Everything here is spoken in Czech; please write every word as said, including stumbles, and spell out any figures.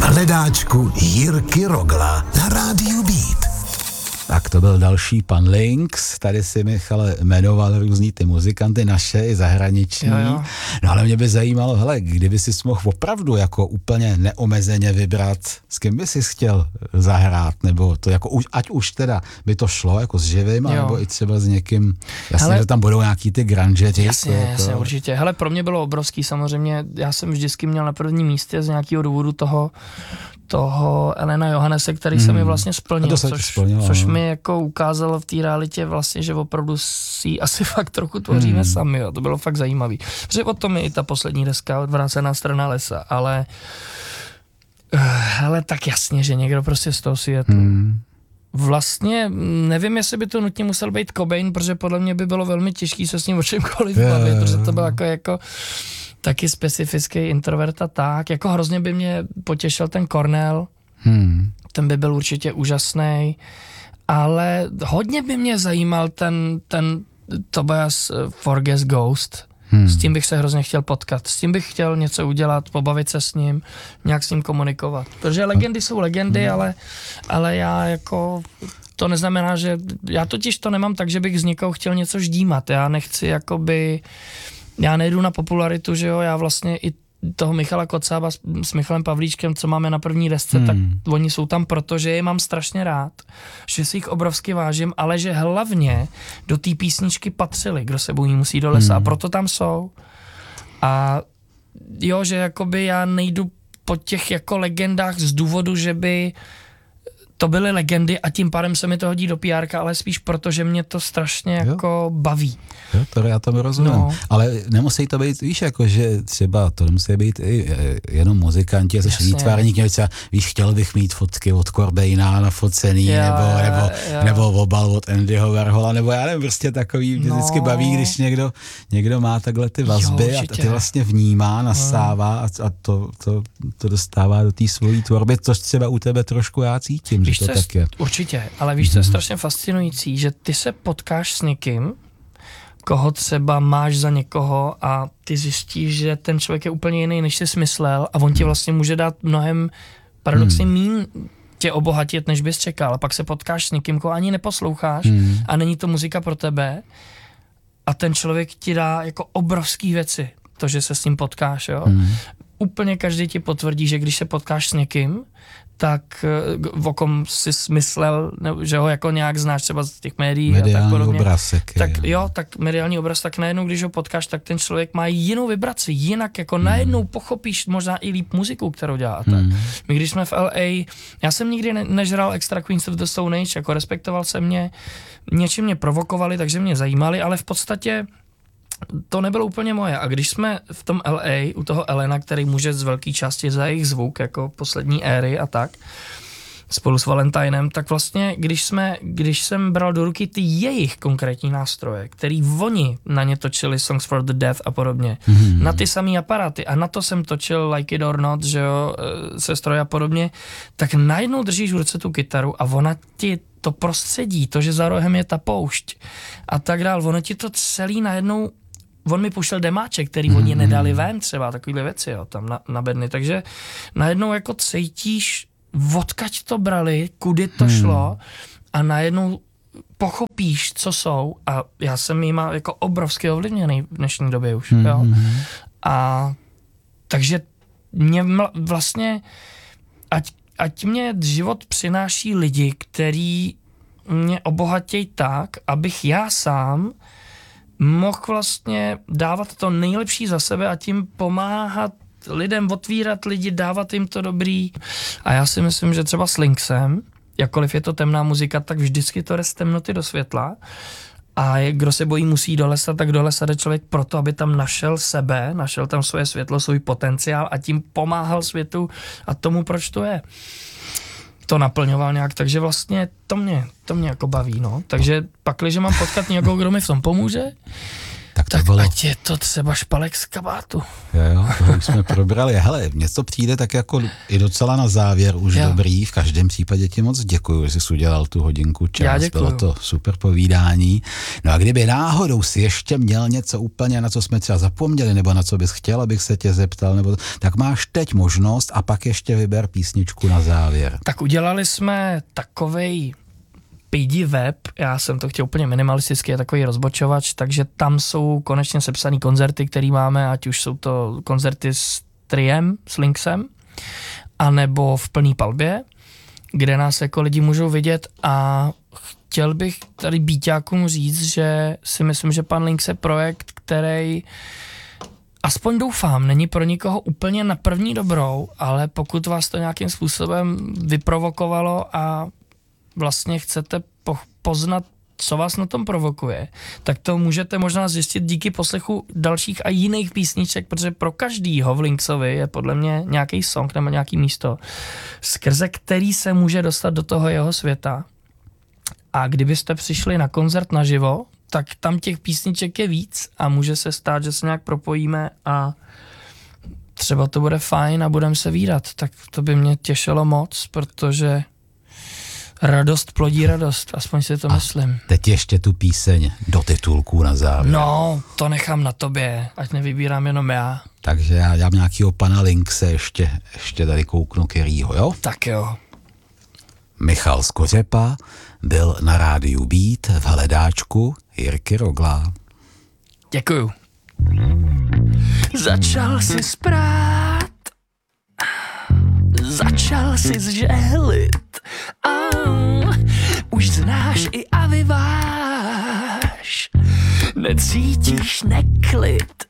hledáčku Jirky Rogla na rádiu Beat. Tak to byl další pan Lynx, tady si Michale jmenoval různý ty muzikanty naše i zahraniční. Jo, jo. No ale mě by zajímalo, hele, kdyby si mohl opravdu jako úplně neomezeně vybrat, s kým by si chtěl zahrát, nebo to jako, ať už teda by to šlo jako s živým, nebo i třeba s někým, jasně, hele, že tam budou nějaký ty grungeři. Jasně, to, jasně, to... určitě. Hele, pro mě bylo obrovský samozřejmě, já jsem vždycky měl na prvním místě z nějakého důvodu toho, toho Elena Johannese, který hmm. se mi vlastně splnil, což, splnilo, což mi jako ukázalo v té realitě vlastně, že opravdu si asi fakt trochu tvoříme hmm. sami, jo. To bylo fakt zajímavý. Protože o tom je i ta poslední deska, Odvrácená strana lesa, ale ale tak jasně, že někdo prostě z toho světu. Hmm. Vlastně nevím, jestli by to nutně musel být Cobain, protože podle mě by bylo velmi těžké se s ním o čemkoliv yeah. bavit, protože to bylo jako, jako taky specifický introvert a tak. Jako hrozně by mě potěšil ten Cornell, hmm. ten by byl určitě úžasný, ale hodně by mě zajímal ten, ten Tobias Forges Ghost. Hmm. S tím bych se hrozně chtěl potkat. S tím bych chtěl něco udělat, pobavit se s ním, nějak s ním komunikovat. Protože legendy jsou legendy, hmm. ale, ale já jako... To neznamená, že... Já totiž to nemám tak, že bych z někoho chtěl něco ždímat. Já nechci jakoby... Já nejdu na popularitu, že jo, já vlastně i toho Michala Kocába s, s Michalem Pavlíčkem, co máme na první desce, hmm. tak oni jsou tam proto, že je mám strašně rád, že si jich obrovsky vážím, ale že hlavně do té písničky patřili, kdo se bojí musí do lesa, hmm. a proto tam jsou. A jo, že jakoby já nejdu po těch jako legendách z důvodu, že by to byly legendy a tím pádem se mi to hodí do pé érka, ale spíš proto, že mě to strašně jo. jako baví. Jo, to já tomu rozumím. No. Ale nemusí to být, víš, jako, že třeba to nemusí být i jenom muzikanti, jsi výtvarník, třeba, víš, chtěl bych mít fotky od Cobaina nafocený, jo, nebo, jo, nebo, jo. nebo obal od Andyho Warhola, nebo já nevím, prostě takový, mě no. vždycky baví, když někdo, někdo má takhle ty vazby jo, a ty vlastně vnímá, nasává a, a to, to, to dostává do té svojí tvorby, což třeba u tebe trošku já cítím. Víš, to tak je. Určitě, ale víš, co je strašně fascinující, že ty se potkáš s někým, koho třeba máš za někoho a ty zjistíš, že ten člověk je úplně jiný, než jsi smyslel a on ti vlastně může dát mnohem paradoxně hmm. míň tě obohatit, než bys čekal. A pak se potkáš s někým, koho ani neposloucháš hmm. a není to muzika pro tebe a ten člověk ti dá jako obrovský věci, to, že se s ním potkáš, jo. Hmm. Úplně každý ti potvrdí, že když se potkáš s někým, tak o kom jsi smyslel, že ho jako nějak znáš třeba z těch médií mediální a tak podobně. Obraz, tak jo, tak mediální obraz, tak najednou, když ho potkáš, tak ten člověk má jinou vibraci, jinak jako hmm. najednou pochopíš možná i líp muziku, kterou dělá a tak. Hmm. My když jsme v el ej, já jsem nikdy ne- nežral extra Queens of the Stone Age, jako respektoval jsem mě, něčím mě provokovali, takže mě zajímali, ale v podstatě to nebylo úplně moje. A když jsme v tom el ej, u toho Elena, který může z velké části za jejich zvuk, jako poslední éry a tak, spolu s Valentinem, tak vlastně, když jsme, když jsem bral do ruky ty jejich konkrétní nástroje, který oni na ně točili Songs for the Deaf a podobně, mm-hmm. na ty samý aparáty a na to jsem točil Like It or Not, že jo, se stroje a podobně, tak najednou držíš v ruce tu kytaru a ona ti to prostředí, to, že za rohem je ta poušť a tak dál, ono ti to celý najednou. On mi puštěl demáček, který mm-hmm. oni nedali ven třeba, takovýhle věci, jo, tam na, na bedny, takže najednou jako cítíš, odkaď to brali, kudy to mm. šlo a najednou pochopíš, co jsou a já jsem jima jako obrovsky ovlivněný v dnešní době už, mm-hmm. jo. A takže mě vlastně, ať, ať mě život přináší lidi, který mě obohatějí tak, abych já sám mohl vlastně dávat to nejlepší za sebe a tím pomáhat lidem, otvírat lidi, dávat jim to dobrý. A já si myslím, že třeba s Lynxem, jakkoliv je to temná muzika, tak vždycky to jde z temnoty do světla. A je, kdo se bojí musí do lesa, tak do lesa jde člověk proto, aby tam našel sebe, našel tam svoje světlo, svůj potenciál a tím pomáhal světu a tomu, proč to je. To naplňoval nějak, takže vlastně to mě, to mě jako baví, no. Takže pak, když mám potkat někoho, kdo mi v tom pomůže, Tak to tak bylo... ať je to třeba špalek z kabátu. Jo, jo, to už jsme probrali. Hele, mně to přijde tak jako i docela na závěr už jo. dobrý. V každém případě ti moc děkuju, že jsi udělal tu hodinku čas. Já děkuju. Bylo to super povídání. No a kdyby náhodou si ještě měl něco úplně, na co jsme třeba zapomněli, nebo na co bys chtěl, abych se tě zeptal, nebo tak máš teď možnost a pak ještě vyber písničku na závěr. Tak udělali jsme takovej pidi web, já jsem to chtěl úplně minimalisticky, je takový rozbočovač, takže tam jsou konečně sepsaný koncerty, který máme, ať už jsou to koncerty s Triem, s Lynxem, anebo v plný palbě, kde nás jako lidi můžou vidět a chtěl bych tady býťákům říct, že si myslím, že pan Lynx je projekt, který aspoň doufám, není pro nikoho úplně na první dobrou, ale pokud vás to nějakým způsobem vyprovokovalo a vlastně chcete po- poznat, co vás na tom provokuje, tak to můžete možná zjistit díky poslechu dalších a jiných písniček, protože pro každýho v Lynxovi je podle mě nějaký song nebo nějaký místo, skrze který se může dostat do toho jeho světa. A kdybyste přišli na koncert naživo, tak tam těch písniček je víc a může se stát, že se nějak propojíme a třeba to bude fajn a budeme se vídat. Tak to by mě těšilo moc, protože radost plodí radost, aspoň si to a myslím. Teď ještě tu píseň do titulků na závěr. No, to nechám na tobě, ať nevybírám jenom já. Takže já dám nějakýho pana Lynxe ještě, ještě tady kouknu Kerýho, jo? Tak jo. Michal Skořepa byl na rádiu Beat v hledáčku Jirky Rogla. Děkuju. Začal si sprát, začal si zžehlit, oh, už znáš i aviváž, necítíš neklid,